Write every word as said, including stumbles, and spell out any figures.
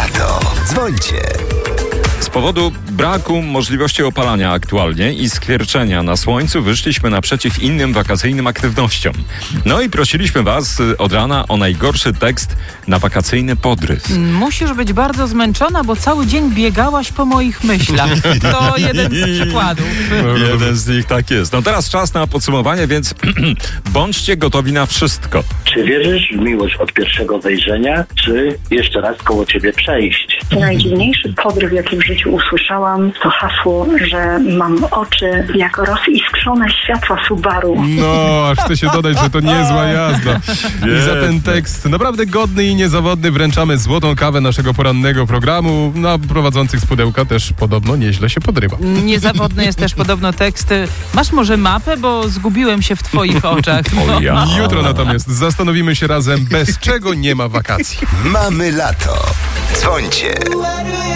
lato. Dzwońcie. Z powodu braku możliwości opalania aktualnie i skwierczenia na słońcu wyszliśmy naprzeciw innym wakacyjnym aktywnościom. No i prosiliśmy Was od rana o najgorszy tekst na wakacyjny podryw. Musisz być bardzo zmęczona, bo cały dzień biegałaś po moich myślach. To jeden z przykładów. Jeden z nich tak jest. No teraz czas na podsumowanie, więc bądźcie gotowi na wszystko. Czy wierzysz w miłość od pierwszego wejrzenia, czy jeszcze raz koło ciebie przejść? Najdziwniejszy podryw, jaki w życiu usłyszałam, to hasło, że mam oczy jak roziskrzone światła Subaru. No, aż chcę się dodać, że to niezła jazda. I za ten tekst naprawdę godny i niezawodny wręczamy złotą kawę naszego porannego programu. Na prowadzących z pudełka też podobno nieźle się podrywa. Niezawodny jest też podobno tekst. Masz może mapę, bo zgubiłem się w twoich oczach. O ja. Jutro natomiast zastanowimy się razem, bez czego nie ma wakacji. Mamy lato. Dzwońcie.